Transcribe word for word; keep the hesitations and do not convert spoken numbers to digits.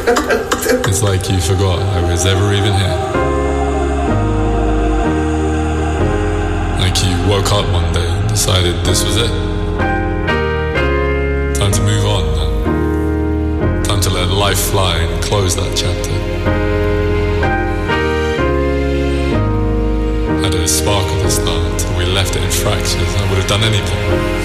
It's like you forgot I was ever even here. Like you woke up one day and decided this was it. Time to move on now. Time to let life fly and close that chapter. Had a spark at the start, and we left it in fractures. I would have done anything.